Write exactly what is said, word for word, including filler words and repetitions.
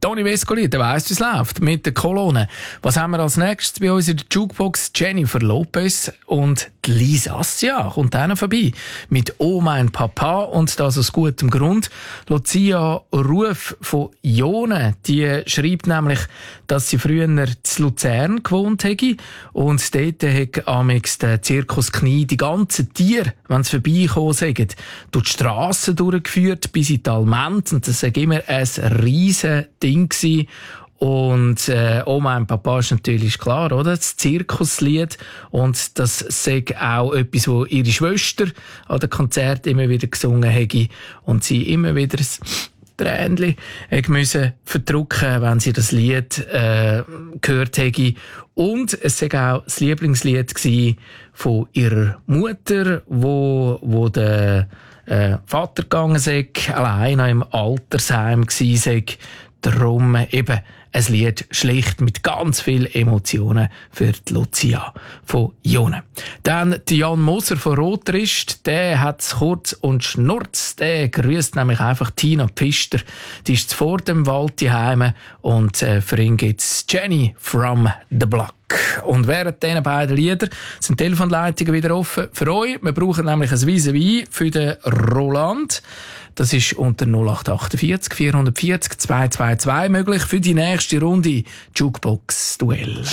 Toni Vescoli, der weiss, wie es läuft mit der Kolonne. Was haben wir als nächstes bei uns in der Jukebox? Jennifer Lopez und die Lisa Assia kommt dann vorbei mit «Oh mein Papa» und das aus gutem Grund. Lucia Ruf von Jone, die schreibt nämlich, dass sie früher in Luzern gewohnt hätte und dort hat amix der Zirkus Knie die ganzen Tiere, wenn sie vorbeikommen sind, durch die Strassen durchgeführt bis in die Alment und das war immer ein riesen Ding gewesen. Und äh, «Oh mein Papa» ist natürlich klar, oder? Das Zirkuslied. Und das sagt auch etwas, wo ihre Schwester an den Konzerten immer wieder gesungen hätte. Und sie immer wieder ein Tränchen müssen verdrücken, wenn sie das Lied äh, gehört hätte. Und es war auch das Lieblingslied gewesen von ihrer Mutter, wo, wo der äh, Vater gegangen ist, allein im Altersheim war. Darum eben ein Lied schlicht mit ganz vielen Emotionen für die Lucia von Jone. Dann die Jan Moser von Rotrist, der hat's kurz und schnurz, der grüßt nämlich einfach Tina Pfister. Die ist vor dem Wald daheim und äh, für ihn gibt's Jenny from the Block. Und während diesen beiden Lieder sind die Telefonleitungen wieder offen für euch. Wir brauchen nämlich ein Vis-à-vis für den Roland. Das ist unter null acht achtundvierzig vierhundertvierzig zweihundertzweiundzwanzig möglich für die nächste Runde Jukebox Duell.